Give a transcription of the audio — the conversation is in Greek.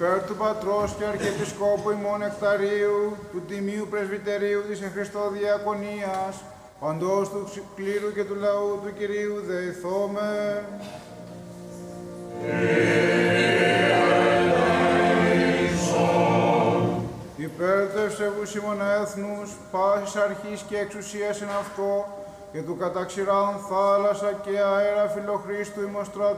Υπέρ του Πατρός και Αρχιεπισκόπου ημών Νεκταρίου, του Τιμίου Πρεσβυτερίου της εν Χριστώ Διακονίας, παντός του κλήρου και του λαού του Κυρίου δεηθώμε. Υπέρ του ευσεβούς ημών έθνους, πάσης αρχής και εξουσίας εν αυτό, και του καταξηράν θάλασσα και αέρα φιλοχρίστου ημών στρατού,